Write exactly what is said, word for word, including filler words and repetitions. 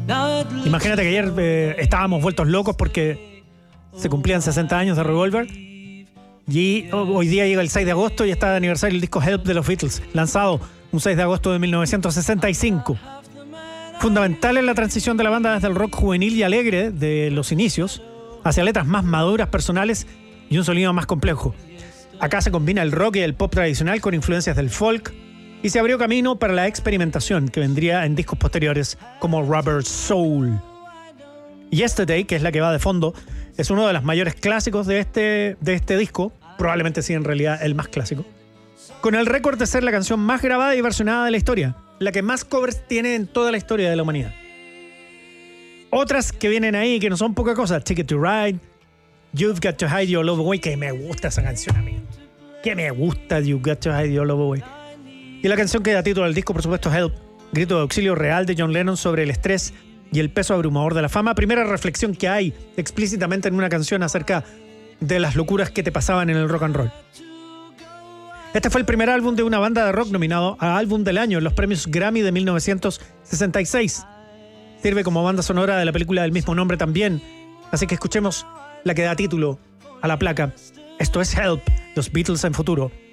Imagínate que ayer eh, estábamos vueltos locos porque se cumplían sesenta años de Revolver. Y hoy día llega el seis de agosto y está de aniversario el disco Help de los Beatles, lanzado un seis de agosto de mil novecientos sesenta y cinco. Fundamental en la transición de la banda desde el rock juvenil y alegre de los inicios hacia letras más maduras, personales y un sonido más complejo. Acá se combina el rock y el pop tradicional con influencias del folk y se abrió camino para la experimentación que vendría en discos posteriores como Rubber Soul. Yesterday, que es la que va de fondo, es uno de los mayores clásicos de este, de este disco, probablemente sí en realidad el más clásico, con el récord de ser la canción más grabada y versionada de la historia, la que más covers tiene en toda la historia de la humanidad. Otras que vienen ahí que no son poca cosa: Ticket to Ride, You've Got to Hide Your Love Away, que me gusta esa canción a mí, que me gusta You've Got to Hide Your Love Away. Y la canción que da título al disco, por supuesto, Help, grito de auxilio real de John Lennon sobre el estrés y el peso abrumador de la fama. Primera reflexión que hay explícitamente en una canción acerca de las locuras que te pasaban en el rock and roll. Este fue el primer álbum de una banda de rock nominado a Álbum del Año en los premios Grammy de mil novecientos sesenta y seis. Sirve como banda sonora de la película del mismo nombre también. Así que escuchemos la que da título a la placa. Esto es Help, los Beatles en futuro.